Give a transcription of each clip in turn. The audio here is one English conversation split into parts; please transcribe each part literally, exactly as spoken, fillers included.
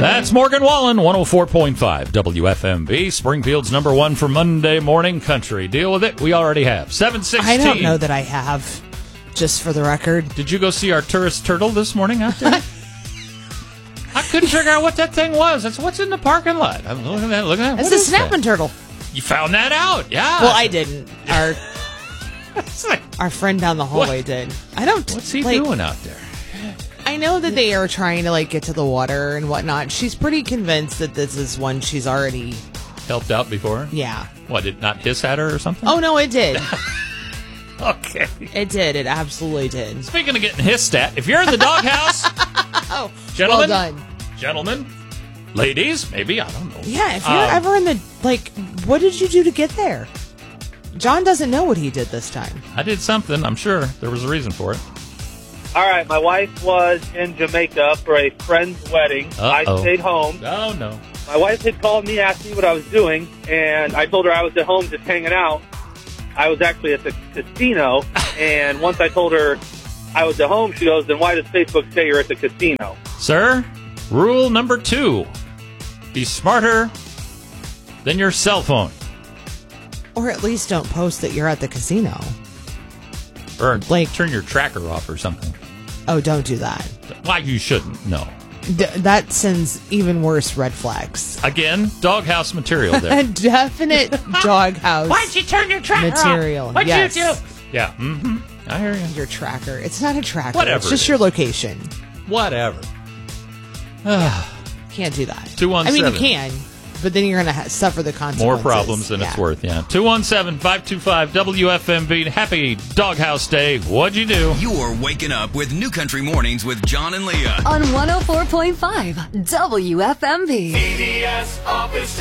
That's Morgan Wallen, one oh four point five W F M V, Springfield's number one for Monday morning country. Deal with it? We already have. seven sixteen. I don't know that I have, just for the record. Did you go see our tourist turtle this morning out there? I couldn't figure out what that thing was. That's what's in the parking lot. I'm looking at that. Looking at that. It's a snapping turtle. You found that out, yeah. Well, I didn't. Our our friend down the hallway what? did. I don't. What's he like, doing out there? I know that they are trying to like get to the water and whatnot. She's pretty convinced that this is one she's already helped out before. Yeah. What, did it not hiss at her or something? Oh no, it did. Okay. It did. It absolutely did. Speaking of getting hissed at, if you're in the doghouse, oh, gentlemen, well done. Gentlemen, ladies, maybe, I don't know. Yeah, if you're um, ever in the, like, what did you do to get there? John doesn't know what he did this time. I did something, I'm sure. There was a reason for it. All right, my wife was in Jamaica for a friend's wedding. Uh-oh. I stayed home. Oh, no. My wife had called me, asked me what I was doing, and I told her I was at home just hanging out. I was actually at the casino, and once I told her I was at home, she goes, then why does Facebook say you're at the casino? Sir, rule number two, be smarter than your cell phone. Or at least don't post that you're at the casino. Or like turn your tracker off or something. Oh, don't do that. Why, you shouldn't, no. D- that sends even worse red flags. Again, doghouse material there. Definite doghouse Why'd you turn your tracker material. off? What'd yes. you do? Yeah, mm-hmm. I hear you. Your tracker. It's not a tracker. Whatever It's just it your location. Whatever. Can't do that. two one I seven. mean, you can, but then you're going to ha- suffer the consequences. More problems than yeah. it's worth, yeah. two one seven, five two five, W F M V. Happy Doghouse Day. What'd you do? You're waking up with New Country Mornings with John and Leah. On one oh four point five W F M V. C D S Office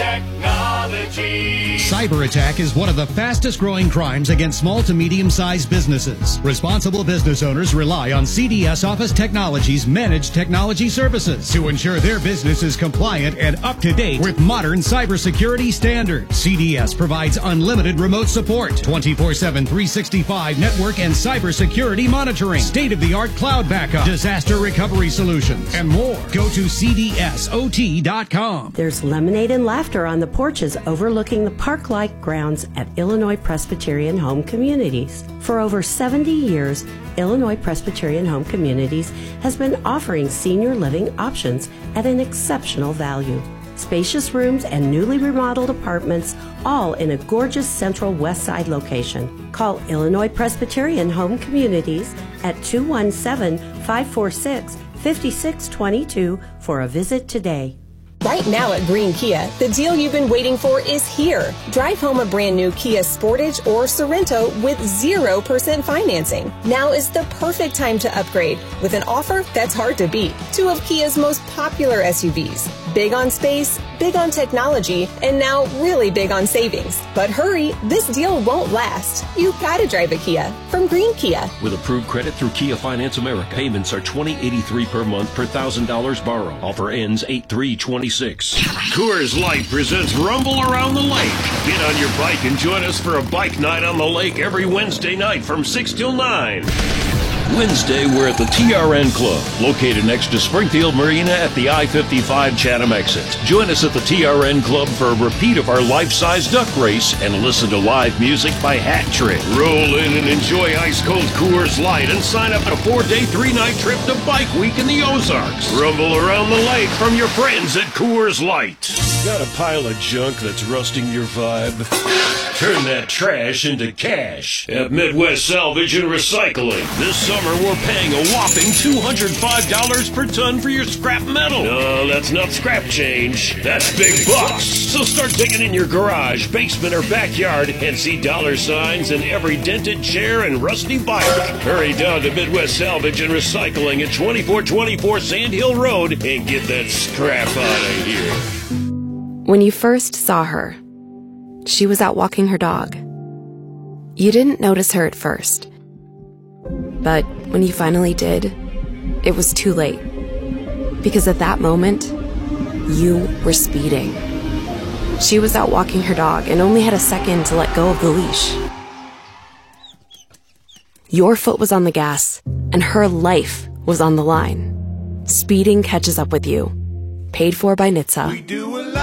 Technology. Cyber attack is one of the fastest growing crimes against small to medium-sized businesses. Responsible business owners rely on C D S Office Technology's managed technology services to ensure their business is compliant and up to date with modern cybersecurity standards. C D S provides unlimited remote support, twenty-four seven, three sixty-five network and cybersecurity monitoring, state-of-the-art cloud backup, disaster recovery solutions, and more. Go to C D S O T dot com. There's lemonade and laughter on the porches overlooking the park-like grounds at Illinois Presbyterian Home Communities. For over seventy years, Illinois Presbyterian Home Communities has been offering senior living options at an exceptional value. Spacious rooms and newly remodeled apartments, all in a gorgeous central west side location. Call Illinois Presbyterian Home Communities at two one seven, five four six, five six two two for a visit today. Right now at Green Kia, the deal you've been waiting for is here. Drive home a brand new Kia Sportage or Sorento with zero percent financing. Now is the perfect time to upgrade with an offer that's hard to beat. Two of Kia's most popular S U Vs. Big on space, big on technology, and now really big on savings. But hurry, this deal won't last. You gotta drive a Kia from Green Kia. With approved credit through Kia Finance America, payments are twenty eighty-three per month per one thousand dollars borrow. Offer ends eight three twenty-six. Coors Light presents Rumble Around the Lake. Get on your bike and join us for a bike night on the lake every Wednesday night from six till nine. Wednesday, we're at the T R N Club, located next to Springfield Marina at the I fifty-five Chatham exit. Join us at the T R N Club for a repeat of our life-size duck race and listen to live music by Hat Trick. Roll in and enjoy ice-cold Coors Light and sign up for a four-day, three-night trip to Bike Week in the Ozarks. Rumble around the lake from your friends at Coors Light. Got a pile of junk that's rusting your vibe? Turn that trash into cash at Midwest Salvage and Recycling. This summer, we're paying a whopping two hundred five dollars per ton for your scrap metal. No, that's not scrap change. That's big bucks. So start digging in your garage, basement, or backyard and see dollar signs in every dented chair and rusty bike. Hurry down to Midwest Salvage and Recycling at twenty-four twenty-four Sand Hill Road and get that scrap out of here. When you first saw her, she was out walking her dog. You didn't notice her at first. But when you finally did, it was too late. Because at that moment, you were speeding. She was out walking her dog and only had a second to let go of the leash. Your foot was on the gas, and her life was on the line. Speeding catches up with you. Paid for by N H T S A.